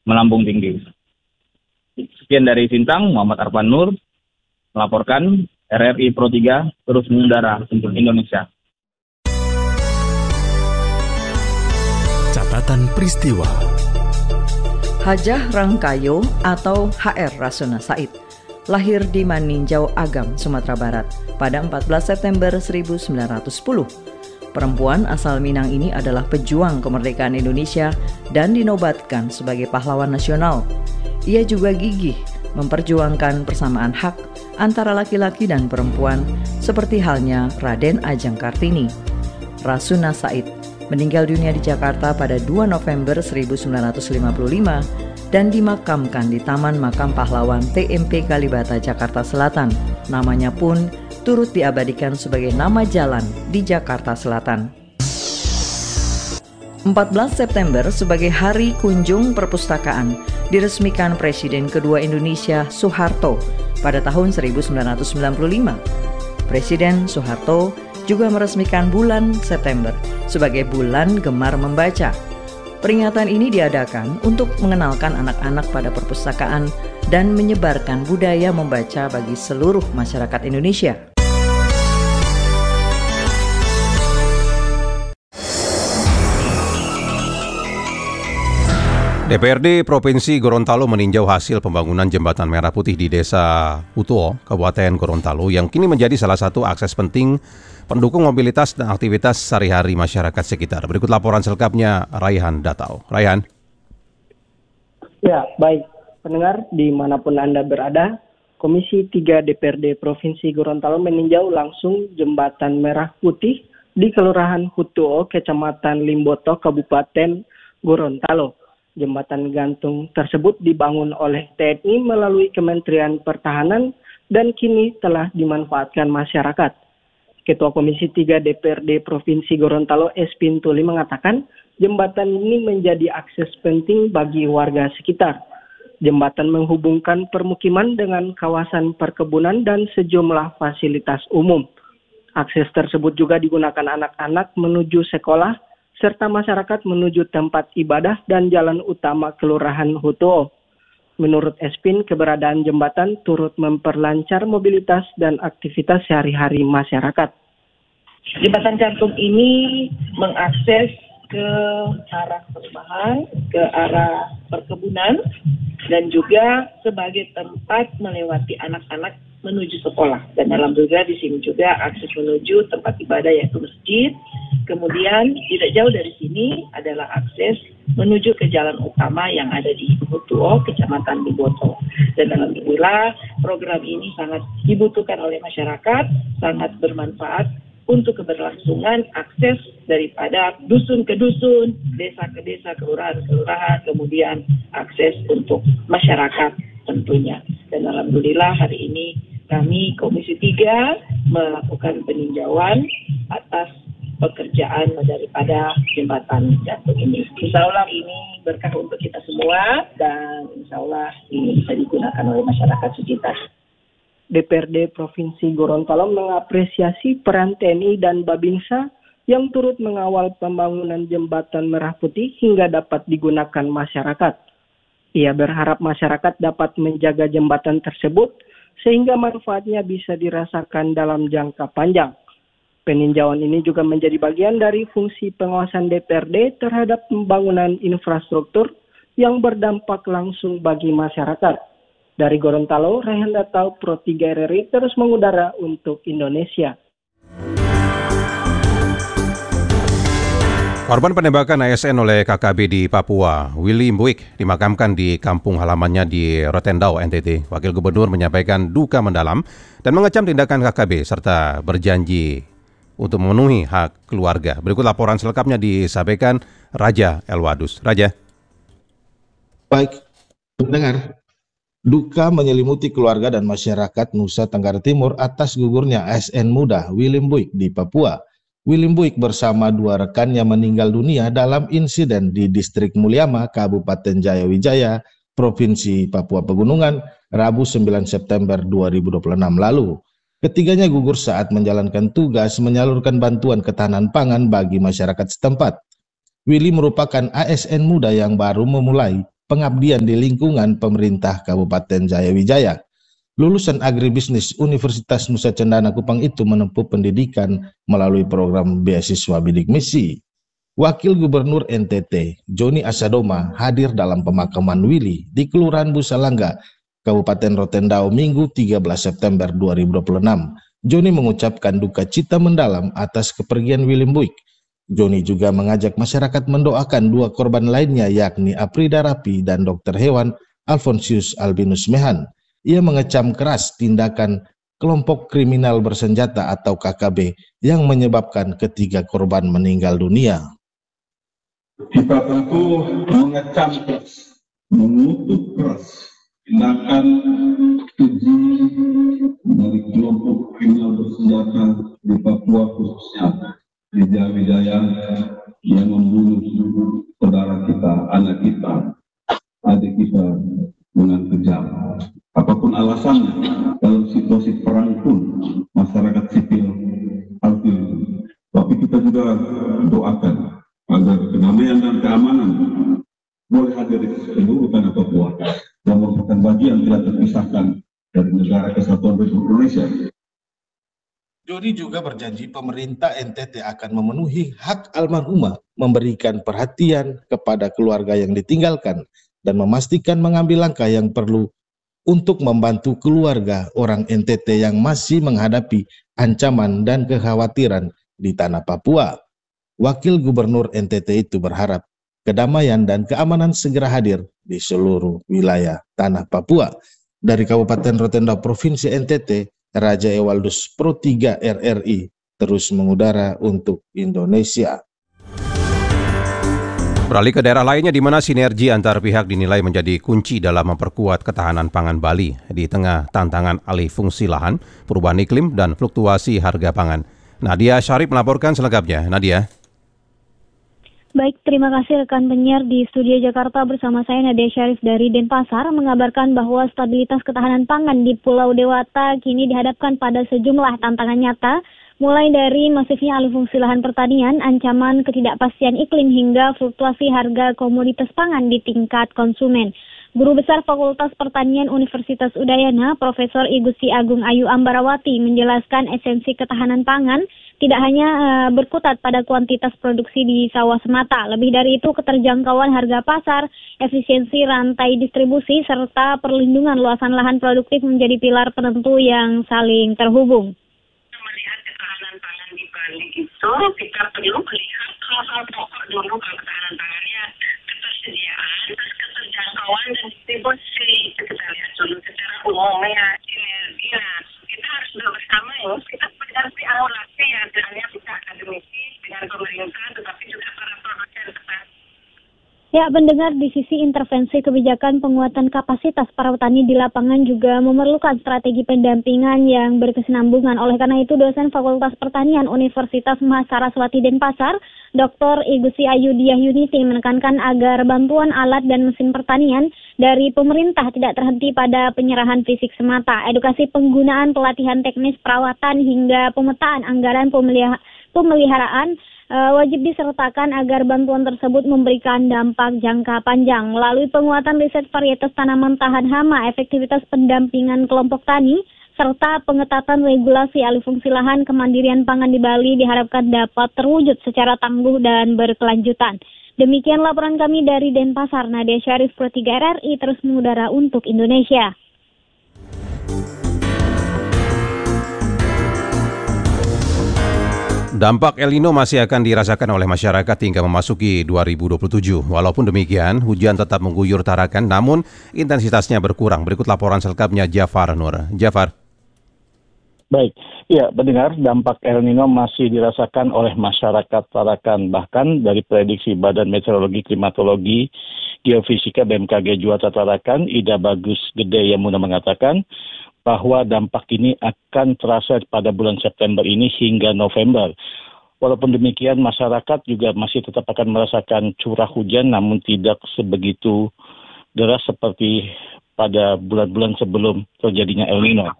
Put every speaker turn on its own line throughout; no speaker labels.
melambung tinggi. Sekian dari Sintang, Muhammad Arfan Nur melaporkan. RRI Pro 3 terus mengudara untuk Indonesia.
Catatan peristiwa.
Hajah Rangkayo atau HR Rasuna Said lahir di Maninjau Agam, Sumatera Barat pada 14 September 1910. Perempuan asal Minang ini adalah pejuang kemerdekaan Indonesia dan dinobatkan sebagai pahlawan nasional. Ia juga gigih memperjuangkan persamaan hak antara laki-laki dan perempuan seperti halnya Raden Ajeng Kartini. Rasuna Said meninggal dunia di Jakarta pada 2 November 1955 dan dimakamkan di Taman Makam Pahlawan TMP Kalibata, Jakarta Selatan. Namanya pun turut diabadikan sebagai nama jalan di Jakarta Selatan. 14 September sebagai Hari Kunjung Perpustakaan diresmikan Presiden kedua Indonesia Soeharto pada tahun 1995. Presiden Soeharto juga meresmikan bulan September sebagai bulan gemar membaca. Peringatan ini diadakan untuk mengenalkan anak-anak pada perpustakaan dan menyebarkan budaya membaca bagi seluruh masyarakat Indonesia.
DPRD Provinsi Gorontalo meninjau hasil pembangunan Jembatan Merah Putih di Desa Hutuo, Kabupaten Gorontalo yang kini menjadi salah satu akses penting pendukung mobilitas dan aktivitas sehari-hari masyarakat sekitar. Berikut laporan selengkapnya Raihan Datau. Raihan.
Ya, baik. Pendengar dimanapun Anda berada, Komisi 3 DPRD Provinsi Gorontalo meninjau langsung Jembatan Merah Putih di Kelurahan Hutuo, Kecamatan Limboto, Kabupaten Gorontalo. Jembatan gantung tersebut dibangun oleh TNI melalui Kementerian Pertahanan dan kini telah dimanfaatkan masyarakat. Ketua Komisi 3 DPRD Provinsi Gorontalo Espin Tuli mengatakan jembatan ini menjadi akses penting bagi warga sekitar. Jembatan menghubungkan permukiman dengan kawasan perkebunan dan sejumlah fasilitas umum. Akses tersebut juga digunakan anak-anak menuju sekolah serta masyarakat menuju tempat ibadah dan jalan utama Kelurahan Hutuo. Menurut Espin, keberadaan jembatan turut memperlancar mobilitas dan aktivitas sehari-hari masyarakat.
Jembatan gantung ini mengakses ke arah perumahan, ke arah perkebunan, dan juga sebagai tempat melewati anak-anak menuju sekolah. Dan alhamdulillah di sini juga akses menuju tempat ibadah yaitu masjid. Kemudian tidak jauh dari sini adalah akses menuju ke jalan utama yang ada di Hutuo, Kecamatan Limboto. Dan alhamdulillah program ini sangat dibutuhkan oleh masyarakat, sangat bermanfaat untuk keberlangsungan akses daripada dusun ke dusun, desa ke desa, kelurahan ke kelurahan, kemudian akses untuk masyarakat tentunya. Dan alhamdulillah hari ini kami Komisi 3 melakukan peninjauan atas pekerjaan daripada jembatan gantung ini. Insya Allah ini berkah untuk kita semua dan insya Allah ini bisa digunakan oleh masyarakat sekitar.
DPRD Provinsi Gorontalo mengapresiasi peran TNI dan Babinsa yang turut mengawal pembangunan Jembatan Merah Putih hingga dapat digunakan masyarakat. Ia berharap masyarakat dapat menjaga jembatan tersebut sehingga manfaatnya bisa dirasakan dalam jangka panjang. Peninjauan ini juga menjadi bagian dari fungsi pengawasan DPRD terhadap pembangunan infrastruktur yang berdampak langsung bagi masyarakat. Dari Gorontalo, Raihan Datau, Pro 3 RRI terus mengudara untuk Indonesia.
Korban penembakan ASN oleh KKB di Papua, Willy Mbuik, dimakamkan di kampung halamannya di Rotendao, NTT. Wakil Gubernur menyampaikan duka mendalam dan mengecam tindakan KKB serta berjanji untuk memenuhi hak keluarga. Berikut laporan selengkapnya disampaikan Raja Elwadus. Raja.
Baik, pendengar. Duka menyelimuti keluarga dan masyarakat Nusa Tenggara Timur atas gugurnya ASN muda Willy Mbuik di Papua. Willy Mbuik bersama dua rekannya meninggal dunia dalam insiden di Distrik Mulyama, Kabupaten Jayawijaya, Provinsi Papua Pegunungan, Rabu 9 September 2026 lalu. Ketiganya gugur saat menjalankan tugas menyalurkan bantuan ketahanan pangan bagi masyarakat setempat. Willy merupakan ASN muda yang baru memulai pengabdian di lingkungan pemerintah Kabupaten Jayawijaya. Lulusan agribisnis Universitas Nusa Cendana Kupang itu menempuh pendidikan melalui program beasiswa bidik misi. Wakil Gubernur NTT, Joni Asadoma, hadir dalam pemakaman Willy di Kelurahan Busalangga, Kabupaten Rotendao, Minggu 13 September 2026. Joni mengucapkan duka cita mendalam atas kepergian Willy Mbuik. Joni juga mengajak masyarakat mendoakan dua korban lainnya, yakni Aprida Rapi dan dokter hewan Alfonsius Albinus Mehan. Ia mengecam keras tindakan kelompok kriminal bersenjata atau KKB yang menyebabkan ketiga korban meninggal dunia.
Kita tentu mengecam keras, mengutuk keras tindakan keji dari kelompok kriminal bersenjata di Papua, khususnya di Jayawijaya, yang membunuh saudara kita, anak kita, adik kita dengan kejam. Apapun alasannya, dalam situasi perang pun masyarakat sipil harus dilindungi. Tapi kita juga doakan agar kedamaian dan keamanan boleh hadir di seluruh tanah Papua dan merupakan bagian tidak terpisahkan dari negara Kesatuan Republik Indonesia.
Joni juga berjanji pemerintah NTT akan memenuhi hak almarhumah, memberikan perhatian kepada keluarga yang ditinggalkan, dan memastikan mengambil langkah yang perlu untuk membantu keluarga orang NTT yang masih menghadapi ancaman dan kekhawatiran di tanah Papua. Wakil Gubernur NTT itu berharap kedamaian dan keamanan segera hadir di seluruh wilayah tanah Papua. Dari Kabupaten Rotendao, Provinsi NTT, Raja Ewaldus Pro 3 RRI terus mengudara untuk Indonesia.
Beralih ke daerah lainnya di mana sinergi antar pihak dinilai menjadi kunci dalam memperkuat ketahanan pangan Bali di tengah tantangan alih fungsi lahan, perubahan iklim, dan fluktuasi harga pangan. Nadia Syarif melaporkan selengkapnya. Nadia.
Baik, terima kasih rekan penyiar di studio Jakarta. Bersama saya Nadia Syarif dari Denpasar mengabarkan bahwa stabilitas ketahanan pangan di Pulau Dewata kini dihadapkan pada sejumlah tantangan nyata, mulai dari masifnya alih fungsi lahan pertanian, ancaman ketidakpastian iklim, hingga fluktuasi harga komoditas pangan di tingkat konsumen. Guru Besar Fakultas Pertanian Universitas Udayana, Profesor I Gusti Agung Ayu Ambarawati menjelaskan esensi ketahanan pangan tidak hanya berkutat pada kuantitas produksi di sawah semata. Lebih dari itu, keterjangkauan harga pasar, efisiensi rantai distribusi, serta perlindungan luasan lahan produktif menjadi pilar penentu yang saling terhubung.
Melihat ketahanan pangan di Bali itu, kita perlu melihat hal-hal pokok dulu kalau ketahanan pangannya, ketersediaan, terus keterjangkauan dan distribusi. Kita lihat dulu secara umumnya sinergi. Nah, kita harus bersama ya, kita harus diawasi ya, tidak hanya bisa akademisi dengan pemerintah, tetapi juga para produsen petani.
Ya, pendengar, di sisi intervensi kebijakan penguatan kapasitas para petani di lapangan juga memerlukan strategi pendampingan yang berkesinambungan. Oleh karena itu, dosen Fakultas Pertanian Universitas Mahasaraswati Denpasar, Dr. I Gusti Ayu Diah Yuniti menekankan agar bantuan alat dan mesin pertanian dari pemerintah tidak terhenti pada penyerahan fisik semata. Edukasi penggunaan, pelatihan teknis perawatan, hingga pemetaan anggaran pemeliharaan wajib disertakan agar bantuan tersebut memberikan dampak jangka panjang. Melalui penguatan riset varietas tanaman tahan hama, efektivitas pendampingan kelompok tani, serta pengetatan regulasi alih fungsi lahan, kemandirian pangan di Bali diharapkan dapat terwujud secara tangguh dan berkelanjutan. Demikian laporan kami dari Denpasar. Nadia Syarif, Pro 3 RRI, terus mengudara untuk Indonesia.
Dampak El Nino masih akan dirasakan oleh masyarakat hingga memasuki 2027. Walaupun demikian, hujan tetap mengguyur Tarakan, namun intensitasnya berkurang. Berikut laporan selengkapnya Jafar Nur. Jafar.
Baik, ya pendengar, dampak El Nino masih dirasakan oleh masyarakat Tarakan. Bahkan dari prediksi Badan Meteorologi, Klimatologi, Geofisika BMKG Juwata Tarakan, Ida Bagus Gede Yamuna mengatakan bahwa dampak ini akan terasa pada bulan September ini hingga November. Walaupun demikian, masyarakat juga masih tetap akan merasakan curah hujan, namun tidak sebegitu deras seperti pada bulan-bulan sebelum terjadinya El Nino.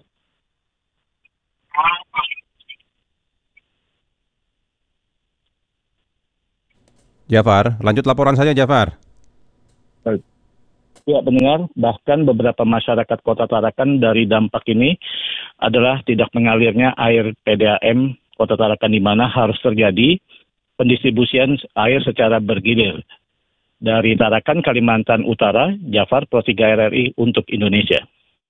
Jafar, lanjut laporan saja Jafar.
Baik. Ya, pendengar, bahkan beberapa masyarakat Kota Tarakan dari dampak ini adalah tidak mengalirnya air PDAM Kota Tarakan, di mana harus terjadi pendistribusian air secara bergilir. Dari Tarakan, Kalimantan Utara, Jafar, Pro 3 RRI untuk Indonesia.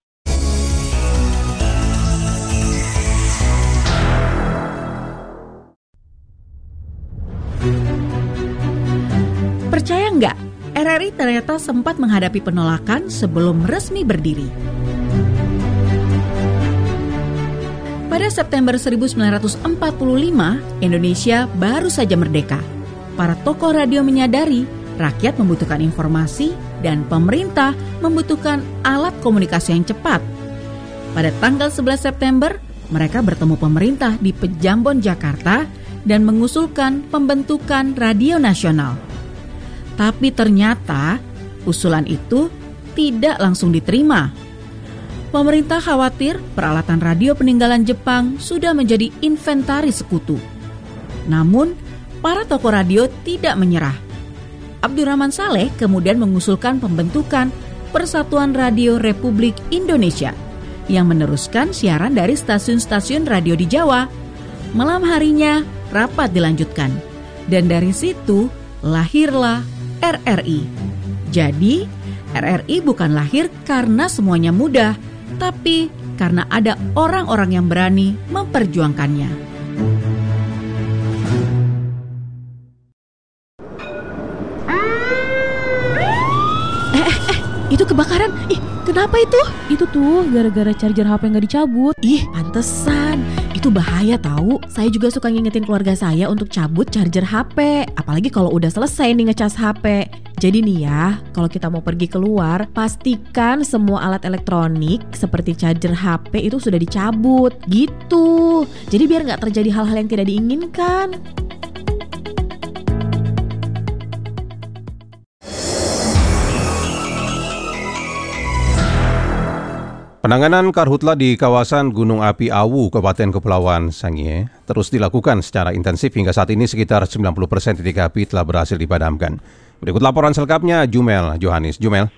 Percaya nggak? RRI ternyata sempat menghadapi penolakan sebelum resmi berdiri. Pada September 1945, Indonesia baru saja merdeka. Para tokoh radio menyadari rakyat membutuhkan informasi dan pemerintah membutuhkan alat komunikasi yang cepat. Pada tanggal 11 September, mereka bertemu pemerintah di Pejambon, Jakarta dan mengusulkan pembentukan Radio Nasional. Tapi ternyata usulan itu tidak langsung diterima. Pemerintah khawatir peralatan radio peninggalan Jepang sudah menjadi inventaris sekutu. Namun, para tokoh radio tidak menyerah. Abdurrahman Saleh kemudian mengusulkan pembentukan Persatuan Radio Republik Indonesia yang meneruskan siaran dari stasiun-stasiun radio di Jawa. Malam harinya, rapat dilanjutkan. Dan dari situ, lahirlah RRI. Jadi, RRI bukan lahir karena semuanya mudah, tapi karena ada orang-orang yang berani memperjuangkannya.
Itu kebakaran. Ih, kenapa itu? Itu tuh gara-gara charger HP nggak dicabut.
Ih, pantesan. Itu bahaya tahu. Saya juga suka ngingetin keluarga saya untuk cabut charger HP. Apalagi kalau udah selesai nih ngecas HP. Jadi nih ya, kalau kita mau pergi keluar, pastikan semua alat elektronik seperti charger HP itu sudah dicabut. Gitu. Jadi biar nggak terjadi hal-hal yang tidak diinginkan.
Penanganan karhutla di kawasan Gunung Api Awu, Kabupaten Kepulauan Sangihe, terus dilakukan secara intensif hingga saat ini sekitar 90% titik api telah berhasil dipadamkan. Berikut laporan selengkapnya Jumel Johanis. Jumel.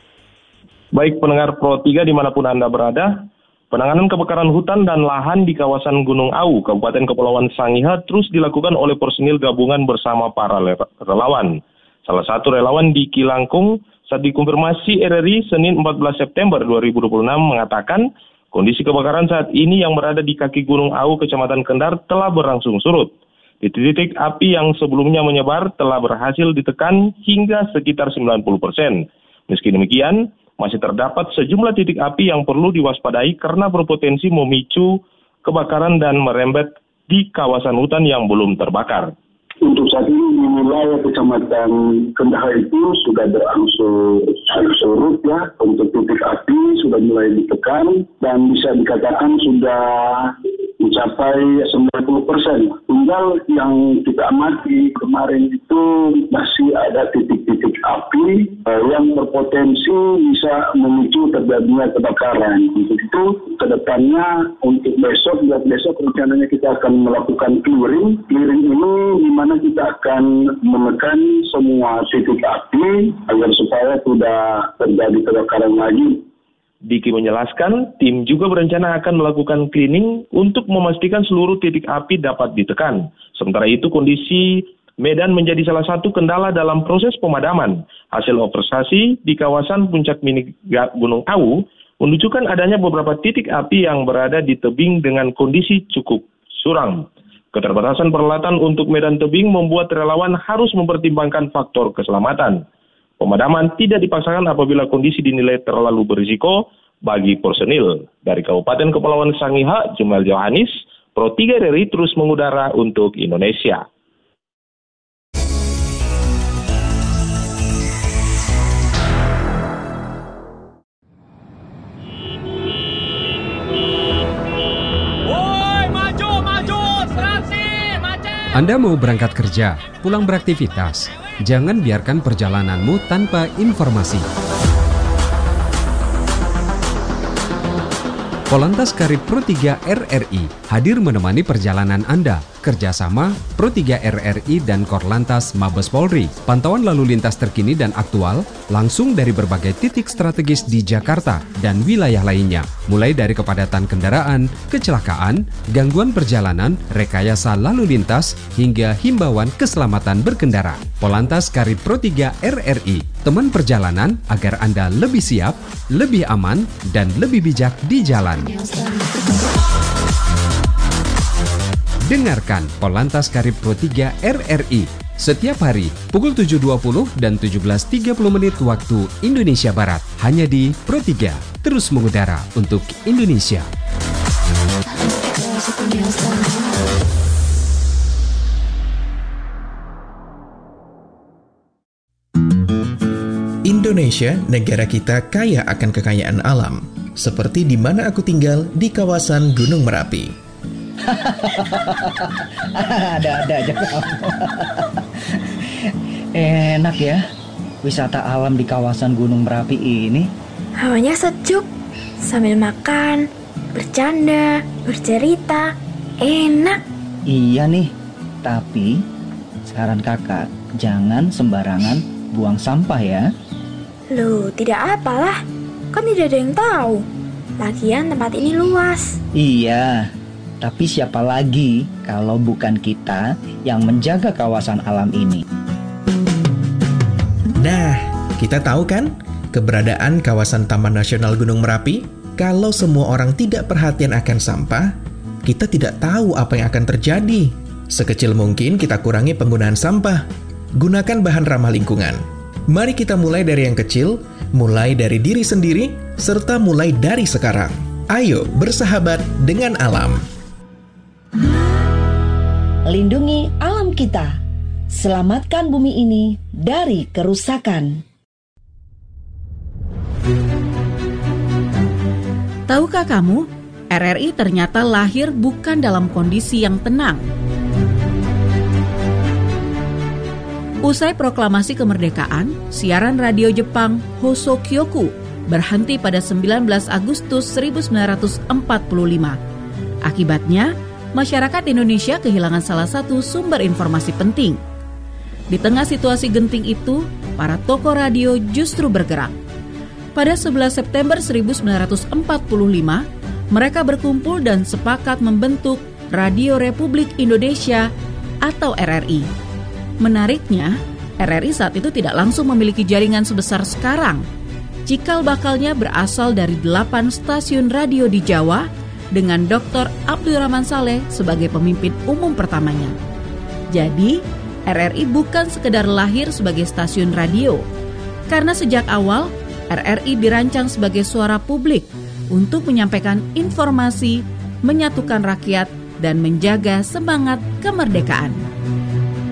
Baik pendengar Pro 3 dimanapun Anda berada, penanganan kebakaran hutan dan lahan di kawasan Gunung Awu, Kabupaten Kepulauan Sangihe terus dilakukan oleh personil gabungan bersama para relawan. Salah satu relawan di Kilangkung saat dikonfirmasi RRI Senin 14 September 2026 mengatakan kondisi kebakaran saat ini yang berada di kaki Gunung Awu, Kecamatan Kendar telah berangsur surut. Di titik api yang sebelumnya menyebar telah berhasil ditekan hingga sekitar 90%. Meski demikian, masih terdapat sejumlah titik api yang perlu diwaspadai karena berpotensi memicu kebakaran dan merembet di kawasan hutan yang belum terbakar.
Untuk saat ini di wilayah Kecamatan Kendar itu sudah berangsur surut ya, untuk titik api sudah mulai ditekan dan bisa dikatakan sudah mencapai 90%. Tinggal yang kita amati kemarin itu masih ada titik-titik api yang berpotensi bisa memicu terjadinya kebakaran. Untuk itu kedepannya untuk besok rencananya kita akan melakukan clearing. Clearing ini di mana kita akan menekan semua titik api agar supaya tidak terjadi kebakaran lagi.
Diki menjelaskan, tim juga berencana akan melakukan cleaning untuk memastikan seluruh titik api dapat ditekan. Sementara itu, kondisi medan menjadi salah satu kendala dalam proses pemadaman. Hasil observasi di kawasan puncak mini Gunung Awu menunjukkan adanya beberapa titik api yang berada di tebing dengan kondisi cukup suram. Keterbatasan peralatan untuk medan tebing membuat relawan harus mempertimbangkan faktor keselamatan. Pemadaman tidak dipaksakan apabila kondisi dinilai terlalu berisiko bagi personil. Dari Kabupaten Kepulauan Sangihe, Jumel Johanis, Pro 3 RRI terus mengudara untuk Indonesia.
Anda mau berangkat kerja, pulang beraktivitas, jangan biarkan perjalananmu tanpa informasi. Polantas Karib Pro 3 RRI hadir menemani perjalanan Anda kerjasama Pro 3 RRI dan Korlantas Mabes Polri. Pantauan lalu lintas terkini dan aktual langsung dari berbagai titik strategis di Jakarta dan wilayah lainnya. Mulai dari kepadatan kendaraan, kecelakaan, gangguan perjalanan, rekayasa lalu lintas, hingga himbauan keselamatan berkendara. Polantas Karib Pro 3 RRI, teman perjalanan agar Anda lebih siap, lebih aman, dan lebih bijak di jalan. Dengarkan Polantas Karib Pro 3 RRI setiap hari pukul 7.20 dan 17.30 menit waktu Indonesia Barat. Hanya di Pro 3, terus mengudara untuk Indonesia.
Indonesia, negara kita kaya akan kekayaan alam. Seperti di mana aku tinggal di kawasan Gunung Merapi.
Ada aja kamu. Enak ya, wisata alam di kawasan Gunung Merapi ini.
Hawanya sejuk, sambil makan, bercanda, bercerita, enak.
Iya nih, tapi saran kakak, jangan sembarangan buang sampah ya.
Loh, tidak apalah, kan tidak ada yang tahu. Lagian tempat ini luas.
Iya, tapi siapa lagi kalau bukan kita yang menjaga kawasan alam ini?
Nah, kita tahu kan keberadaan kawasan Taman Nasional Gunung Merapi? Kalau semua orang tidak perhatian akan sampah, kita tidak tahu apa yang akan terjadi. Sekecil mungkin kita kurangi penggunaan sampah. Gunakan bahan ramah lingkungan. Mari kita mulai dari yang kecil, mulai dari diri sendiri, serta mulai dari sekarang. Ayo bersahabat dengan alam.
Lindungi alam kita. Selamatkan bumi ini dari kerusakan.
Tahukah kamu, RRI ternyata lahir bukan dalam kondisi yang tenang. Usai proklamasi kemerdekaan, siaran radio Jepang Hoso Kyoku berhenti pada 19 Agustus 1945. Akibatnya, masyarakat Indonesia kehilangan salah satu sumber informasi penting. Di tengah situasi genting itu, para tokoh radio justru bergerak. Pada 11 September 1945, mereka berkumpul dan sepakat membentuk Radio Republik Indonesia atau RRI. Menariknya, RRI saat itu tidak langsung memiliki jaringan sebesar sekarang. Cikal bakalnya berasal dari 8 stasiun radio di Jawa dengan Dr. Abdurrahman Saleh sebagai pemimpin umum pertamanya. Jadi, RRI bukan sekedar lahir sebagai stasiun radio, karena sejak awal RRI dirancang sebagai suara publik untuk menyampaikan informasi, menyatukan rakyat, dan menjaga semangat kemerdekaan.